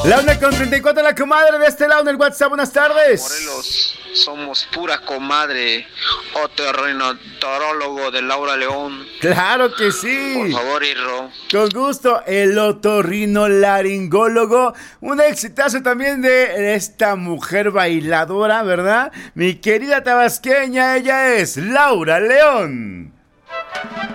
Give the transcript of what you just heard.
La 1:34, la comadre de este lado en el WhatsApp, buenas tardes. Morelos, somos pura comadre, otorrinotorólogo de Laura León. Claro que sí. Por favor, Irro. Con gusto, el otorrinolaringólogo. Un exitazo también de esta mujer bailadora, ¿verdad? Mi querida tabasqueña, ella es Laura León.